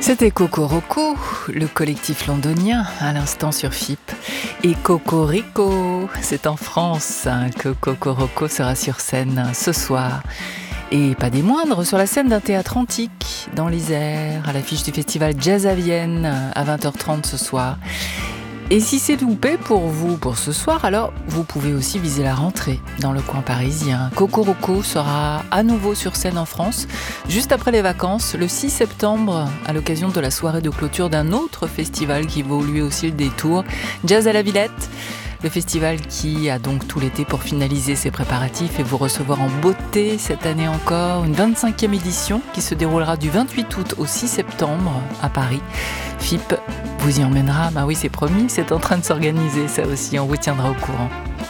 C'était Cocoroco, le collectif londonien, à l'instant sur FIP. Et Cocorico, c'est en France que Cocoroco sera sur scène ce soir. Et pas des moindres, sur la scène d'un théâtre antique, dans l'Isère, à l'affiche du festival Jazz à Vienne, à 20h30 ce soir. Et si c'est loupé pour vous pour ce soir, alors vous pouvez aussi viser la rentrée dans le coin parisien. Cocoroco sera à nouveau sur scène en France, juste après les vacances, le 6 septembre, à l'occasion de la soirée de clôture d'un autre festival qui vaut lui aussi le détour, Jazz à la Villette. Le festival qui a donc tout l'été pour finaliser ses préparatifs et vous recevoir en beauté cette année encore. Une 25e édition qui se déroulera du 28 août au 6 septembre à Paris. FIP vous y emmènera, bah oui c'est promis, c'est en train de s'organiser ça aussi, on vous tiendra au courant.